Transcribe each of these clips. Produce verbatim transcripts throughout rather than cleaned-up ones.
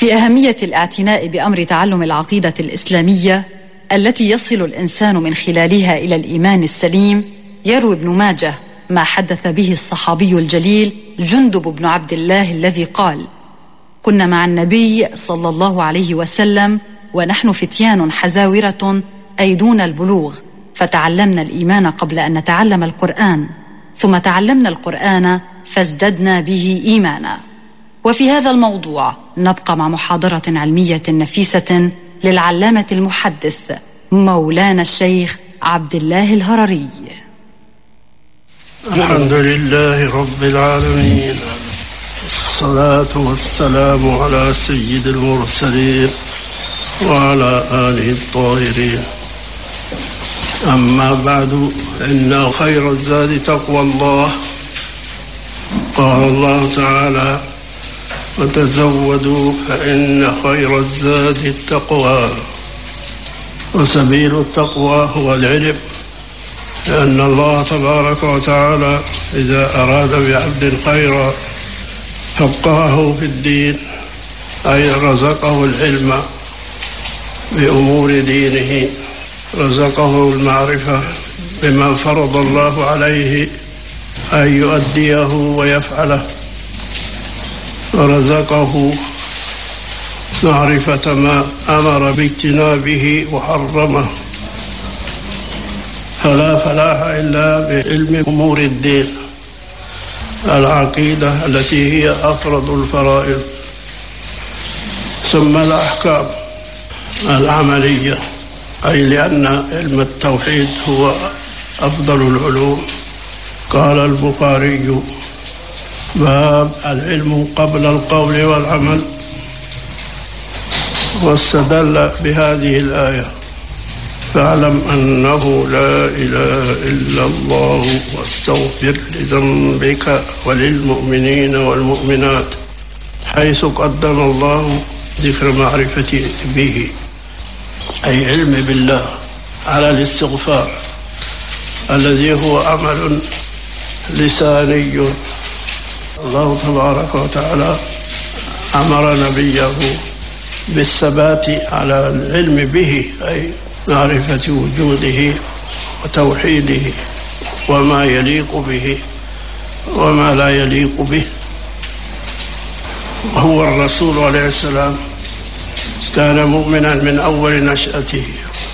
في أهمية الاعتناء بأمر تعلم العقيدة الإسلامية التي يصل الإنسان من خلالها إلى الإيمان السليم، يروي ابن ماجه ما حدث به الصحابي الجليل جندب بن عبد الله الذي قال: كنا مع النبي صلى الله عليه وسلم ونحن فتيان حزاورة أي دون البلوغ، فتعلمنا الإيمان قبل أن نتعلم القرآن، ثم تعلمنا القرآن فازددنا به إيمانا. وفي هذا الموضوع نبقى مع محاضرة علمية نفيسة للعلامة المحدث مولانا الشيخ عبد الله الهرري. الحمد لله رب العالمين، الصلاة والسلام على سيد المرسلين وعلى آله الطاهرين. أما بعد، إن خير الزاد تقوى الله. قال الله تعالى: وتزودوا فإن خير الزاد التقوى. وسبيل التقوى هو العلم، لأن الله تبارك وتعالى إذا أراد بعبد خيرا فقهه في الدين، أي رزقه العلم بأمور دينه، رزقه المعرفة بما فرض الله عليه أن يؤديه ويفعله، ورزقه معرفة ما أمر باجتنابه وحرمه. فلا فلاح إلا بعلم أمور الدين، العقيدة التي هي أفرض الفرائض، ثم الأحكام العملية، أي لأن علم التوحيد هو أفضل العلوم. قال البخاري: باب العلم قبل القول والعمل. واستدل بهذه الآية: فاعلم أنه لا إله إلا الله واستغفر لذنبك وللمؤمنين والمؤمنات، حيث قدم الله ذكر معرفة به، أي علم بالله، على الاستغفار الذي هو عمل لساني. الله تبارك وتعالى أمر نبيه بالثبات على العلم به، أي معرفة وجوده وتوحيده وما يليق به وما لا يليق به. هو الرسول عليه السلام كان مؤمنا من أول نشأته،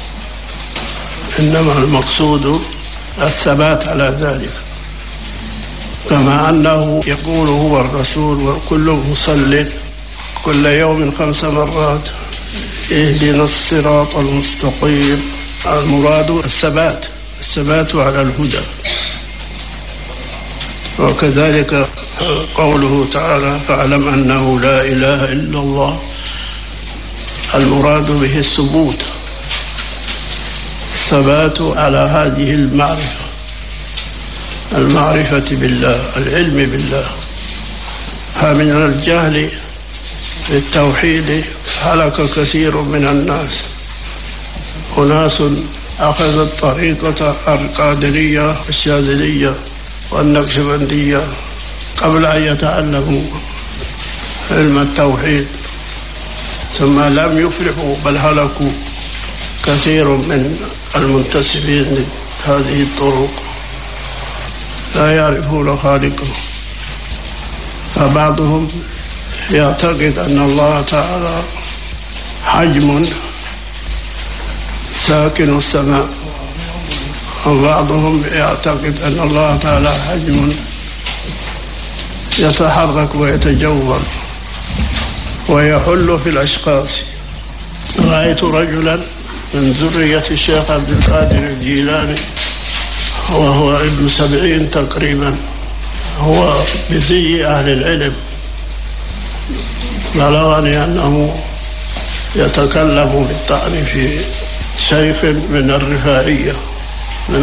إنما المقصود الثبات على ذلك، كما أنه يقول هو الرسول وكل مصل كل يوم خمس مرات: اهدنا الصراط المستقيم. المراد الثبات، الثبات على الهدى. وكذلك قوله تعالى: فاعلم أنه لا إله إلا الله، المراد به الثبوت، الثبات على هذه المعرفة، المعرفة بالله، العلم بالله. فمن الجهل بالتوحيد هلك كثير من الناس. أناس أخذت طريقة القادرية والشاذلية والنقشبندية قبل أن يتعلموا علم التوحيد، ثم لم يفلحوا بل هلكوا كثير من المنتسبين لهذه الطرق، لا يعرفون خالقهم. فبعضهم يعتقد أن الله تعالى حجم ساكن السماء، وبعضهم يعتقد أن الله تعالى حجم يتحرك ويتجول ويحل في الأشخاص. رأيت رجلا من ذرية الشيخ عبد القادر الجيلاني، وهو ابن سبعين تقريبا، هو بذي أهل العلم، بلغني أنه يتكلم بالطعن في شيخ من الرفاعية